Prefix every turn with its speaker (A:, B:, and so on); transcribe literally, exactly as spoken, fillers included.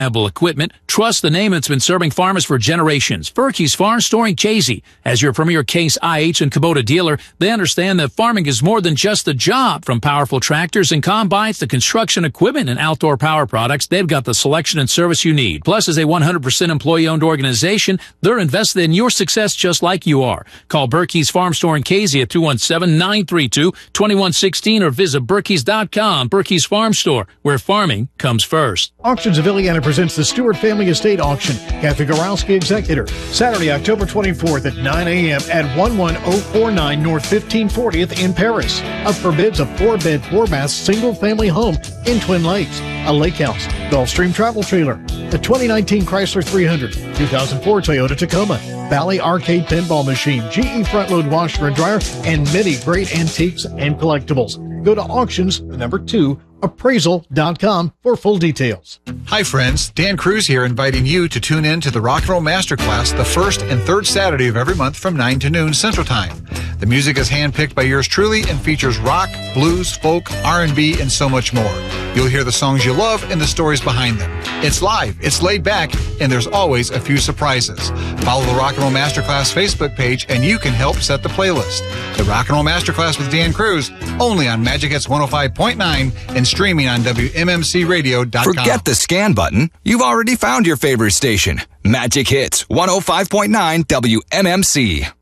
A: reliable equipment. Trust the name that's been serving farmers for generations. Berkey's Farm Store in Casey. As your premier Case I H and Kubota dealer, they understand that farming is more than just a job. From powerful tractors and combines to construction equipment and outdoor power products, they've got the selection and service you need. Plus, as a one hundred percent employee-owned organization, they're invested in your success just like you are. Call Berkey's Farm Store in Casey at two one seven, nine three two, two one one six or visit berkeys dot com. Berkey's Farm Store, where farming comes first.
B: Auctions of Illiana presents the Stewart Family Estate Auction. Kathy Gorowski, Executor. Saturday, October twenty-fourth at nine a.m. at one one oh four nine North fifteen fortieth in Paris. Up for bids a four-bed, four-bath, single-family home in Twin Lakes, a lake house, Gulfstream travel trailer, a twenty nineteen Chrysler three hundred, two thousand four Toyota Tacoma, Bally Arcade Pinball Machine, G E front-load washer and dryer, and many great antiques and collectibles. Go to auctions, number two, appraisal dot com for full details.
C: Hi friends, Dan Cruz here, inviting you to tune in to the Rock and Roll Masterclass the first and third Saturday of every month from nine to noon Central Time. The music is handpicked by yours truly and features rock, blues, folk, R and B, and so much more. You'll hear the songs you love and the stories behind them. It's live, it's laid back, and there's always a few surprises. Follow the Rock and Roll Masterclass Facebook page and you can help set the playlist. The Rock and Roll Masterclass with Dan Cruz, only on Magic Hits one oh five point nine and streaming on W M M C radio dot com.
D: Forget the scan button. You've already found your favorite station. Magic Hits one oh five point nine W M M C.